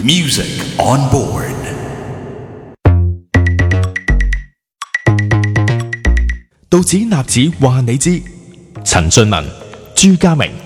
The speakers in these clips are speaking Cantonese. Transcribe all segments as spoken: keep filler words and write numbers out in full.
Music on board. 道指納指話你知，陳俊文、朱家明。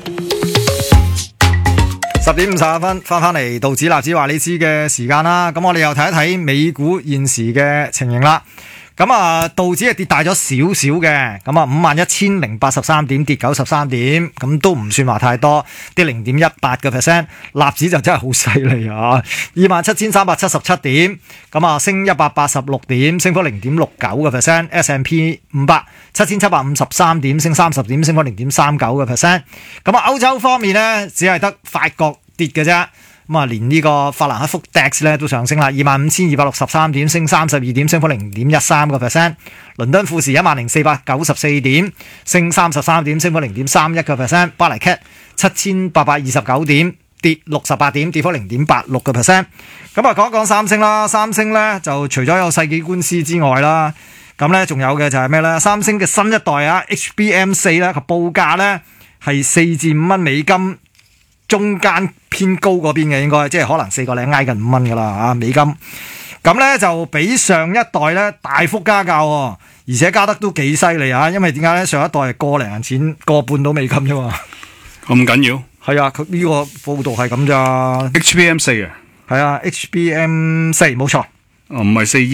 十點五十分翻返嚟道指納指話你知嘅時間啦，咁我哋又睇一睇美股現時嘅情形啦。咁啊，道指係跌大咗少少嘅，咁啊五萬一千零八十三點，跌九十三點，咁都唔算話太多，跌零點一八個 percent。納指就真係好犀利啊，二萬七千三百七十七點，咁啊升一百八十六點，升幅零點六九個 percent。S and P 五百七千七百五十三點，升三十點，升幅零點三九個 percent。咁啊，歐洲方面呢，只係得法國跌嘅啫。咁啊，連呢個法蘭克福 D A X 咧都上升啦，二萬五千二百六十三點，升三十二點，升幅零點一三個 percent。倫敦富時一萬零四百九十四點，升三十三點，升幅零點三一個 percent。巴黎 C A T 七千八百二十九點，跌六十八點，跌幅零點八六個 percent。咁啊，講一講三星啦，三星咧就除咗有世紀官司之外啦，咁咧仲有嘅就係咩咧？三星嘅新一代啊 H B M 四咧個報價咧係四至五蚊美金。中間偏高嗰邊嘅應該，即係可能四個零挨近五蚊噶啦嚇美金，咁咧就比上一代咧大幅加價喎，而且加得都幾犀利啊！因為點解咧？上一代係個零銀錢，個半到美金啫嘛。 咁緊要？ 係啊，佢呢個報道係咁咋。 H B M 四啊？ 係啊 ，H B M 四冇錯。 哦，唔係四